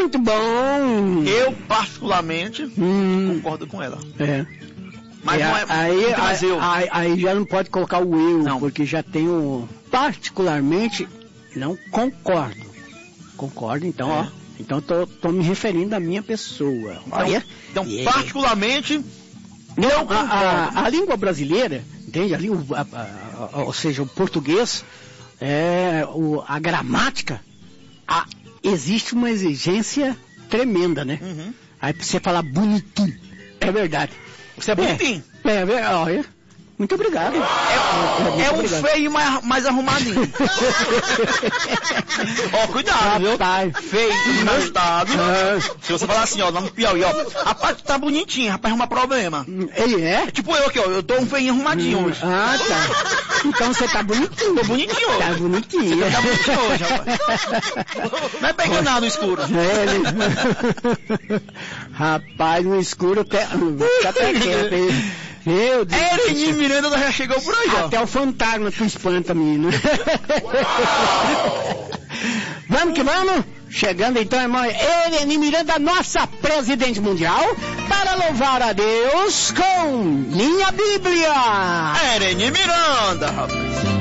Muito bom. Eu, particularmente, concordo com ela. Mas não é mais eu. Aí já não pode colocar o eu, não. Porque já tem o particularmente, não concordo. Concordo, então, ó. Então tô me referindo à minha pessoa. Então, particularmente, não, a língua brasileira, entende? Ou seja, o português, a gramática, existe uma exigência tremenda, né? Aí pra você falar bonitinho, é verdade. Você é bonitinho. Olha. Muito obrigado. Obrigado. Feio mais arrumadinho. Ó, cuidado, viu? Feio no meu estado. Se você falar assim, ó, lá no Piauí, ó, rapaz, tu tá bonitinho, rapaz, arruma problema. Ele é? Tipo eu aqui, ó, eu tô um feio arrumadinho hoje. Ah, tá. Então você tá bonitinho. Tô bonitinho hoje. Tá bonitinho. Você tá bonitinho hoje, rapaz. Não é pra enganar no escuro. Rapaz, no escuro até quieto. Meu Deus. Ereni Miranda já chegou por aí, ó. Até o fantasma tu espanta, menino. Vamos que vamos. Chegando então, irmão, Ereni Miranda, nossa presidente mundial, para louvar a Deus com minha Bíblia. Ereni Miranda, rapaz.